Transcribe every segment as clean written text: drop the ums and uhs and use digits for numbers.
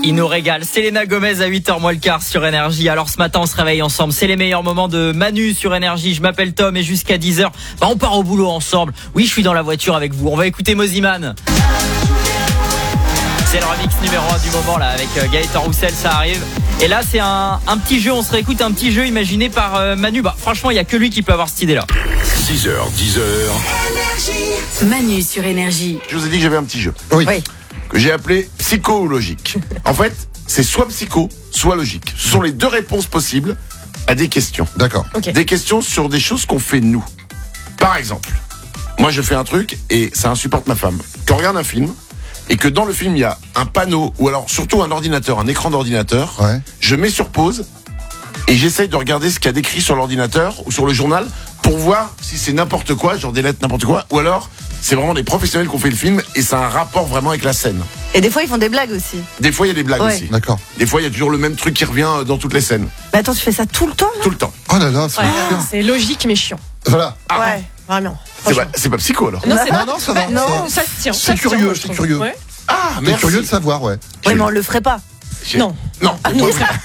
Il nous régale. Selena Gomez à 8h moins le quart sur Énergie. Alors ce matin on se réveille ensemble. C'est les meilleurs moments de Manu sur Énergie. Je m'appelle Tom et jusqu'à 10h, on part au boulot ensemble. Oui, je suis dans la voiture avec vous. On va écouter Moziman. C'est le remix numéro 1 du moment là avec Gaëtan Roussel, ça arrive. Et là c'est un petit jeu, on se réécoute un petit jeu imaginé par Manu. Franchement il n'y a que lui qui peut avoir cette idée là. 6h, 10h. Manu sur Énergie. Je vous ai dit que j'avais un petit jeu. Oui. Que j'ai appelé psycho ou logique. En fait, c'est soit psycho, soit logique. Ce sont les deux réponses possibles à des questions. D'accord. Okay. Des questions sur des choses qu'on fait nous. Par exemple, moi je fais un truc et ça insupporte ma femme. Quand on regarde un film et que dans le film il y a un panneau ou alors surtout un ordinateur, un écran d'ordinateur, je mets sur pause et j'essaye de regarder ce qu'il y a décrit sur l'ordinateur ou sur le journal pour voir si c'est n'importe quoi, genre des lettres n'importe quoi, ou alors c'est vraiment des professionnels qui ont fait le film et ça a un rapport vraiment avec la scène. Et des fois, ils font des blagues aussi. Des fois, il y a des blagues aussi. D'accord. Des fois, il y a toujours le même truc qui revient dans toutes les scènes. Mais attends, tu fais ça tout le temps là? Tout le temps. Oh là là, c'est chiant. C'est logique mais chiant. Voilà. Ouais. Vraiment. C'est pas psycho alors. Non, c'est Non, non, ça va. Non. ça se tient. C'est curieux, c'est curieux. Ouais. Ah, T'es merci. curieux de savoir, ouais. Ouais, mais on le ferait pas. Non. Non. non.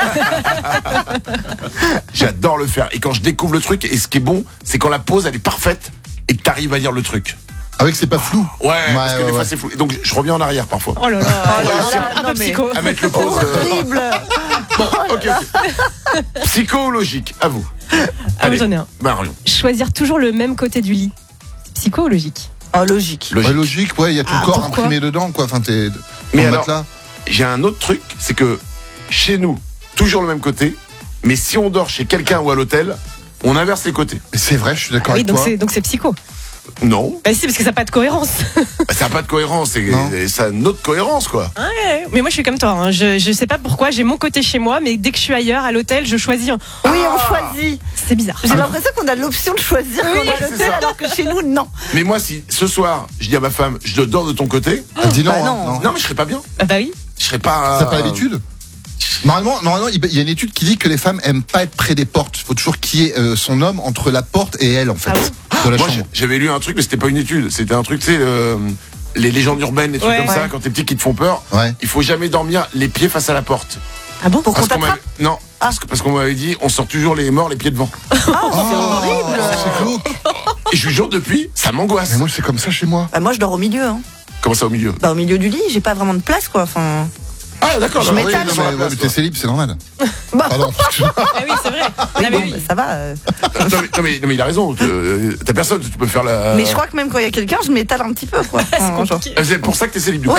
J'adore le faire. Et quand je découvre le truc, et ce qui est bon, c'est quand la pause elle est parfaite et que t'arrives à lire le truc. Avec c'est pas flou. Ouais, parce que des fois ouais. c'est flou. Et donc je reviens en arrière parfois. Oh là là. Un peu non, mais- psycho. À mettre le pause. Horrible. Bon, ok. Psycho ou logique, à vous. Ah, j'en ai un. Marion. Choisir toujours le même côté du lit. Psycho ou logique? Oh, logique. Ouais, logique, ouais, il y a ton corps pourquoi imprimé dedans, quoi. Enfin, t'es Mais dans le alors- matelas. J'ai un autre truc, c'est que chez nous, toujours le même côté, mais si on dort chez quelqu'un ou à l'hôtel, on inverse les côtés. Mais c'est vrai, je suis d'accord Oui, avec donc toi. c'est psycho. Non, Bah si, parce que ça n'a pas de cohérence. ça n'a pas de cohérence, Non. ça a une autre cohérence quoi. Ouais, mais moi je suis comme toi. Hein. Je sais pas pourquoi, j'ai mon côté chez moi, mais dès que je suis ailleurs, à l'hôtel, je choisis. Oui, on choisit. C'est bizarre. J'ai l'impression qu'on a l'option de choisir quand on est à c'est l'hôtel, ça. alors que chez nous, non. Mais moi, si ce soir, je dis à ma femme, je dors de ton côté, Elle dit non, bah hein, non. non. non mais je serais pas bien. Bah oui. Je serais pas. T'as pas l'habitude Normalement, il y a une étude qui dit que les femmes aiment pas être près des portes. Il faut toujours qu'il y ait son homme entre la porte et elle, en fait, de la Moi, chambre. j'avais lu un truc, mais c'était pas une étude. C'était un truc, tu sais, les légendes urbaines, les trucs Ouais. comme ça, Ouais. quand t'es petit qui te font peur. Ouais. Il faut jamais dormir les pieds face à la porte. Ah bon? Pour qu'on Parce qu'on t'attrape. m'avait- non, parce qu'on m'avait dit, on sort toujours les morts les pieds devant. Oh, c'est horrible. C'est glauque. Et je vous jure, depuis, ça m'angoisse. Mais moi, c'est comme ça chez moi. Bah, moi, je dors au milieu. Hein. Comment ça au milieu? Bah, au milieu du lit, j'ai pas vraiment de place, quoi. Enfin. Ah d'accord. Je non, m'étale, oui, Non, non, sur mais, la ouais, place, mais toi. t'es célib, c'est normal. Bah. Pardon. Ah oui, c'est vrai. Ah, Oui, mais bon, oui. bah, ça va. Non, mais il a raison. T'as personne, tu peux faire la. Mais je crois que même quand il y a quelqu'un, je m'étale un petit peu, quoi. C'est Enfin, genre. compliqué. C'est pour ça que t'es célib du coup.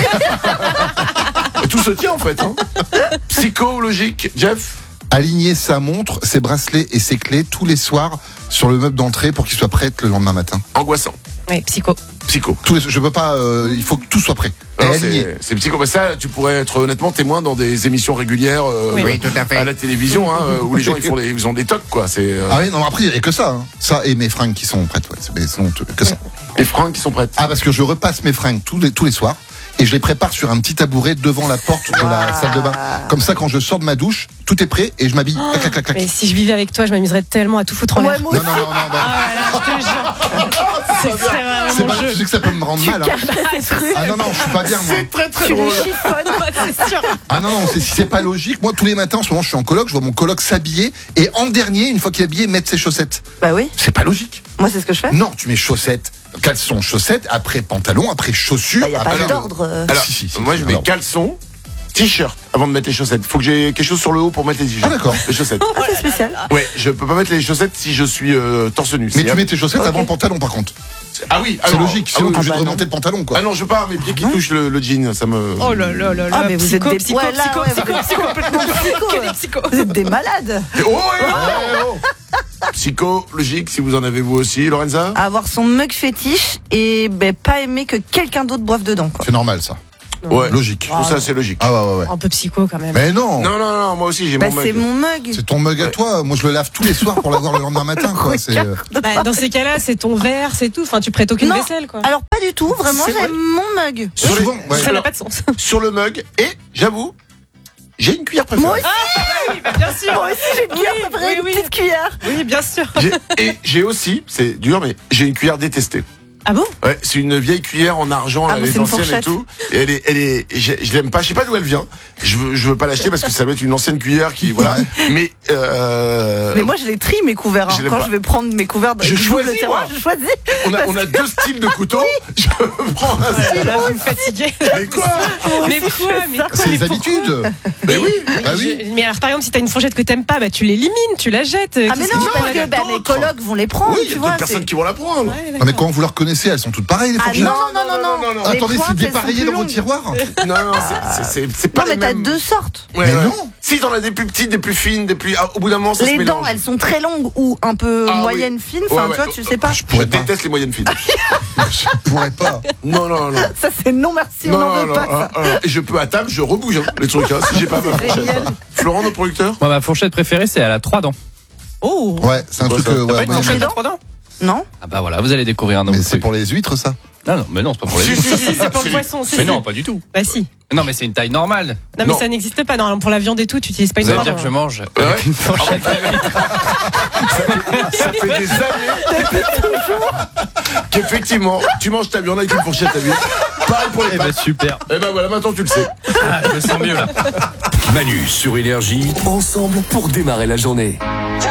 Tout se tient en fait. Hein. Psycho, logique, Jeff. Aligner sa montre, ses bracelets et ses clés tous les soirs sur le meuble d'entrée pour qu'il soit prêt le lendemain matin. Angoissant. Ouais, psycho. Psycho. Je peux pas. Il faut que tout soit prêt. Et Non, aligné. c'est psycho. Mais ça, tu pourrais être honnêtement témoin dans des émissions régulières Oui, tout à fait. à la télévision, hein, où les gens ils ont des tocs quoi. C'est Ah oui, non, après, il n'y a que ça. Hein. Ça et mes fringues qui sont prêtes. Ouais. Mais sinon, que ça. les fringues qui sont prêtes. Ah, parce que je repasse mes fringues tous les soirs et je les prépare sur un petit tabouret devant la porte de la salle de bain. Comme ça, quand je sors de ma douche, tout est prêt et je m'habille. Clac, clac, clac, clac. Mais si je vivais avec toi, je m'amuserais tellement à tout foutre en Ouais, l'air. moi Non, aussi. non, non, non. non. Ah là, je te jure. C'est vraiment C'est mon pas, jeu. tu sais que ça peut me rendre mal. Hein. Ces trucs. Ah non, non, je suis pas bien, moi. Très très Tu les drôle. chiffonnes. C'est sûr. Ah non, non, si c'est pas logique. Moi, tous les matins, en ce moment, je suis en coloc, je vois mon coloc s'habiller et en dernier, une fois qu'il est habillé, mettre ses chaussettes. Bah oui, C'est pas logique. moi, c'est ce que je fais. Non, tu mets chaussettes, caleçon, chaussettes, après pantalon, après chaussures. Bah, y a pas après... d'ordre. Alors, Si. moi je mets Alors. caleçon, t-shirt avant de mettre les chaussettes. Faut que j'ai quelque chose sur le haut pour mettre les t-shirts. Ah, d'accord. Les chaussettes. Ah, c'est spécial. Ouais, je peux pas mettre les chaussettes si je suis torse nu. Mais C'est- tu mets tes chaussettes Ok. avant le pantalon, par contre. Ah oui, C'est alors- logique, Ah sinon oui, t'es obligé bah de non. remonter le pantalon, quoi. Ah non, je veux pas mes pieds qui touchent le jean, ça me. Oh là là là là. Ah, mais vous êtes psycho, des psycho, ouais, là, psycho, ouais, psycho, vous êtes psycho. complètement psycho. Que des psychos. Vous êtes des malades. Oh, Psycho, logique, si vous en avez vous aussi, Lorenza. Avoir son mug fétiche et ben, pas aimer que quelqu'un d'autre boive dedans, quoi. C'est normal, ça. Ouais, Logique. Je trouve ça assez logique. Ah ouais, ouais, ouais. Un peu psycho quand même. Mais non, Non, non, non, moi aussi j'ai Bah, mon c'est mug. mon mug. c'est ton mug à toi. Moi, je le lave tous les soirs pour l'avoir le lendemain matin, quoi. C'est, Bah, dans ces cas-là, c'est ton verre, c'est tout. Enfin, tu prêtes aucune Non. vaisselle, quoi. Alors, pas du tout, vraiment, C'est vrai. j'aime mon mug. Sur les- souvent, ouais. Ça n'a pas de sens. Sur le mug, et j'avoue, j'ai une cuillère préférée. Moi aussi, Oui, bah, bien sûr. moi aussi, j'ai une cuillère Oui, préférée, oui, une petite cuillère. Oui, bien sûr. Et j'ai aussi, c'est dur, mais j'ai une cuillère détestée. Ah bon? Ouais, c'est une vieille cuillère en argent, Ah, elle mais est c'est une ancienne et fourchette. tout. Et je l'aime pas, je sais pas d'où elle vient. Je veux pas l'acheter parce que ça doit être une ancienne cuillère qui, voilà. Mais moi, je les trie mes couverts. Je l'aime Quand pas. je vais prendre mes couverts, Je j'ouvre choisis, le tiroir, moi. je choisis. on a deux styles de couteaux. Je prends un style. Là, vous me fatiguez. Mais quoi? Mais quoi? Mais quoi? C'est les Mais habitudes. Mais oui. Bah oui. Mais alors, par exemple, si t'as une fourchette que t'aimes pas, bah tu l'élimines, tu la jettes. Ah, mais non, parce que bah, mes colocs vont les prendre, Oui, il y tu a vois. d'autres personnes qui vont la prendre. Ah, mais quand vous les reconnaissez, elles sont toutes pareilles, les Ah fourchettes. non, non. Les Attendez, pointes, c'est elles dépareillé sont dans plus vos longues. tiroirs. Non, c'est pas Non, mais les t'as mêmes. deux sortes. Ouais, Mais ouais. non. Si t'en as des plus petites, des plus fines, des plus. Au bout d'un moment, ça se Les dents, mélange. elles sont très longues ou un peu Ah, oui. moyennes, fines. Ouais, Enfin, ouais. tu vois, tu sais pas. Je Je pourrais pas. déteste les moyennes fines. Je pourrais pas. Non. Ça, c'est non, merci, on n'en veut pas, ça. Et je peux à table, je rebouge les trucs, hein, si j'ai pas ma fourchette. génial. Florent, nos producteurs? Moi, ma fourchette préférée, c'est elle a 3 dents. Oh! Ouais, c'est un Quoi, truc. ça Ouais, Pas une ouais, fourchette mais à non. 3 dents? Non? Ah bah voilà, vous allez découvrir un nouveau mais c'est truc. pour les huîtres, ça. Non, mais non, c'est pas pour les Si, huîtres. si, si, C'est pour le si. poisson, c'est Mais non, pas du tout. Bah si. Non, mais c'est une taille normale. Non, mais Non. ça n'existe pas. Non, pour la viande et tout, tu utilises pas une Vous allez dent. dire que je mange Ouais. avec une fourchette. Ça fait des années qu'effectivement, tu manges ta viande avec une fourchette à l'huile. Pareil pour les Eh ben pâtes. super. Eh ben voilà, maintenant tu le sais. Ah, je me sens mieux là. Manu sur Énergie, ensemble pour démarrer la journée.